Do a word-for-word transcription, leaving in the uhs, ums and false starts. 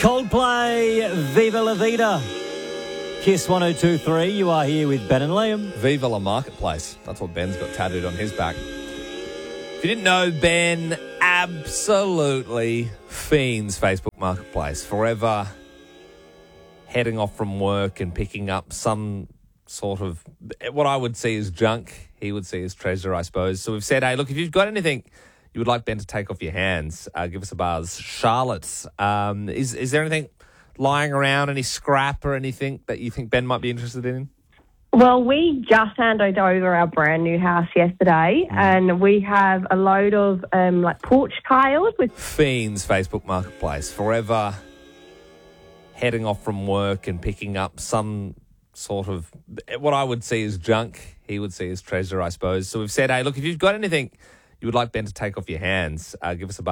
Coldplay, Viva La Vida. Kiss one oh two three, you are here with Ben and Liam. Viva La Marketplace. That's what Ben's got tattooed on his back. If you didn't know, Ben absolutely fiends Facebook Marketplace. Forever heading off from work and picking up some sort of, what I would see as junk, he would see as treasure, I suppose. So we've said, hey, look, if you've got anything you would like Ben to take off your hands, uh, give us a buzz. Charlotte, um, is, is there anything lying around, any scrap or anything that you think Ben might be interested in? Well, we just handed over our brand new house yesterday, mm. and we have a load of um, like porch tiles with Fiends Facebook Marketplace. Forever heading off from work and picking up some sort of, what I would see as junk, he would see as treasure, I suppose. So we've said, hey, look, if you've got anything you would like Ben to take off your hands, uh, give us a buzz.